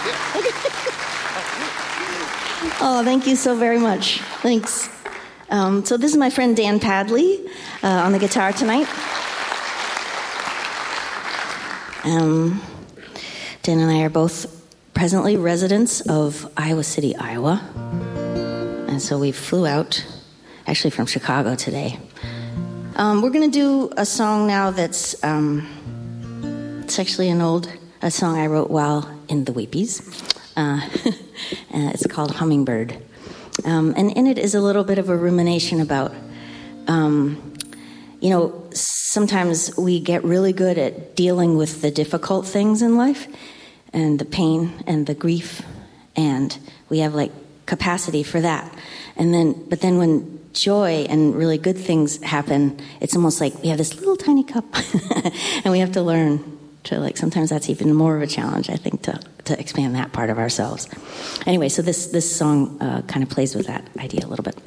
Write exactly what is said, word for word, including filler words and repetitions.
Oh, thank you so very much. Thanks. Um, so this is my friend Dan Padley uh, on the guitar tonight. Um, Dan and I are both presently residents of Iowa City, Iowa. And so we flew out, actually from Chicago today. Um, we're going to do a song now that's, um, it's actually an old, a song I wrote while in the Weepies. Uh, it's called Hummingbird. Um, and in it is a little bit of a rumination about, um, you know, sometimes we get really good at dealing with the difficult things in life and the pain and the grief, and we have like capacity for that. And then, but then when joy and really good things happen, it's almost like we have this little tiny cup and we have to learn to, like, sometimes that's even more of a challenge, I think, to, to expand that part of ourselves. Anyway, so this, this song uh, kind of plays with that idea a little bit.